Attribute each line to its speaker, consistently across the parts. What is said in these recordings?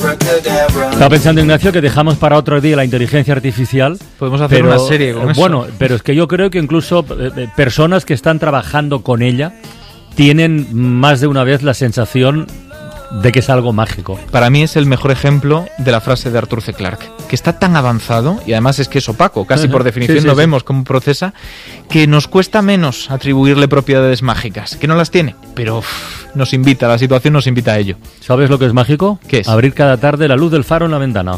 Speaker 1: Estaba pensando, Ignacio, que dejamos para otro día la inteligencia artificial.
Speaker 2: Podemos hacer una serie con eso.
Speaker 1: Bueno, pero es que yo creo que incluso personas que están trabajando con ella tienen más de una vez la sensación de que es algo mágico.
Speaker 2: Para mí es el mejor ejemplo de la frase de Arthur C. Clarke, que está tan avanzado, y además es que es opaco, casi por definición no vemos cómo procesa, que nos cuesta menos atribuirle propiedades mágicas, que no las tiene, pero nos invita, la situación nos invita a ello.
Speaker 1: ¿Sabes lo que es mágico?
Speaker 2: ¿Qué es?
Speaker 1: Abrir cada tarde la luz del faro en la ventana.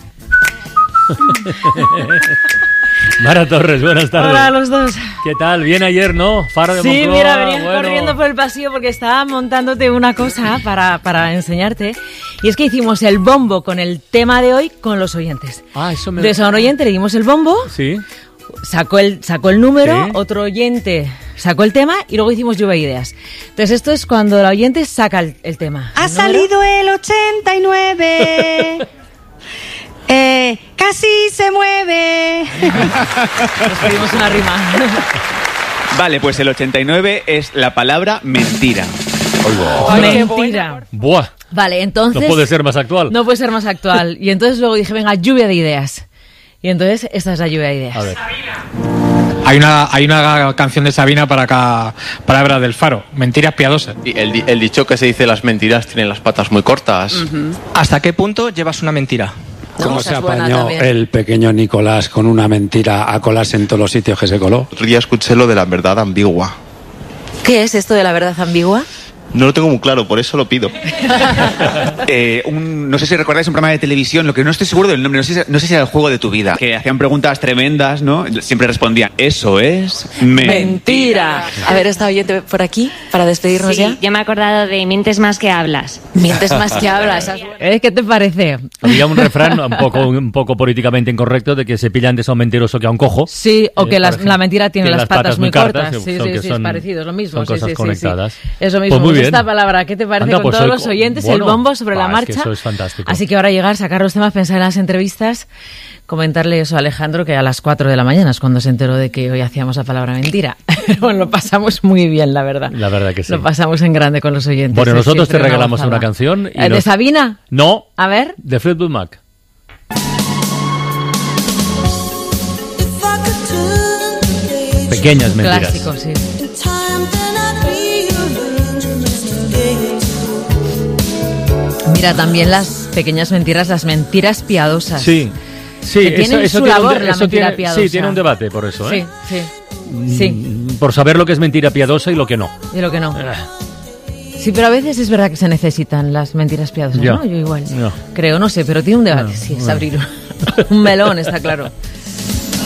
Speaker 1: Mara Torres, buenas tardes.
Speaker 3: Hola a los dos.
Speaker 1: ¿Qué tal? Bien ayer, ¿no? Faro de Moncloa.
Speaker 3: Sí, mira, venía corriendo por el pasillo porque estaba montándote una cosa para enseñarte. Y es que hicimos el bombo con el tema de hoy con los oyentes.
Speaker 1: Ah, eso me...
Speaker 3: Entonces a un oyente le dimos el bombo,
Speaker 1: sí,
Speaker 3: sacó el número,
Speaker 1: sí,
Speaker 3: otro oyente sacó el tema y luego hicimos lluvia de ideas. Entonces esto es cuando el oyente saca el tema.
Speaker 4: Ha salido el 89... casi se mueve.
Speaker 3: Nos pedimos una rima.
Speaker 5: Vale, pues el 89 es la palabra mentira.
Speaker 3: Mentira.
Speaker 1: Buah.
Speaker 3: Vale, entonces...
Speaker 1: No puede ser más actual.
Speaker 3: No puede ser más actual. Y entonces luego dije, venga, lluvia de ideas. Y entonces esta es la lluvia de ideas.
Speaker 1: A ver.
Speaker 6: Hay una canción de Sabina para cada palabra del Faro, mentiras piadosas.
Speaker 7: Y el dicho que se dice las mentiras tienen las patas muy cortas.
Speaker 8: Uh-huh. ¿Hasta qué punto llevas una mentira?
Speaker 9: ¿Cómo se apañó el pequeño Nicolás con una mentira a colarse en todos los sitios que se coló?
Speaker 7: Ya escuché lo de la verdad ambigua.
Speaker 3: ¿Qué es esto de la verdad ambigua?
Speaker 7: No lo tengo muy claro, por eso lo pido.
Speaker 5: No sé si recordáis un programa de televisión, lo que no estoy seguro del nombre, no sé si era el juego de tu vida, que hacían preguntas tremendas, ¿no? Siempre respondían, eso es
Speaker 3: mentira. A ver, está oyente por aquí, para despedirnos
Speaker 10: sí,
Speaker 3: ya.
Speaker 10: Yo me he acordado de mientes más que hablas.
Speaker 3: Mientes más que hablas. ¿Qué te parece?
Speaker 1: Había un refrán un poco políticamente incorrecto de que se pillan de son mentiroso que a un cojo.
Speaker 3: Sí, o que la mentira tiene las patas muy cortas.
Speaker 1: Que
Speaker 3: Sí, es parecido, es lo mismo.
Speaker 1: Son cosas conectadas.
Speaker 3: Sí. Es lo mismo.
Speaker 1: Pues muy bien.
Speaker 3: Esta palabra, ¿qué te parece?
Speaker 1: Anda,
Speaker 3: con
Speaker 1: pues
Speaker 3: todos los oyentes, el bombo sobre la marcha.
Speaker 1: Es que eso es fantástico.
Speaker 3: Así que ahora llegar, sacar los temas, pensar en las entrevistas, comentarle eso a Alejandro, que a las 4 de la mañana es cuando se enteró de que hoy hacíamos la palabra mentira. Bueno, lo pasamos muy bien, la verdad.
Speaker 1: La verdad que sí.
Speaker 3: Lo pasamos en grande con los oyentes.
Speaker 1: Bueno, nosotros te regalamos una canción. Y
Speaker 3: ¿De Sabina?
Speaker 1: No.
Speaker 3: A ver.
Speaker 1: De Fleetwood Mac. Pequeñas mentiras.
Speaker 3: Clásico, sí. Mira, también las pequeñas mentiras, las mentiras piadosas.
Speaker 1: Sí,
Speaker 3: que tienen su labor, la mentira piadosa.
Speaker 1: Sí, tiene un debate por eso, ¿eh?
Speaker 3: Sí.
Speaker 1: Por saber lo que es mentira piadosa y lo que no.
Speaker 3: Y lo que no. Sí, pero a veces es verdad que se necesitan las mentiras piadosas, ¿no? Yo igual. Creo, no sé, pero tiene un debate, sí, es abrir un melón, está claro.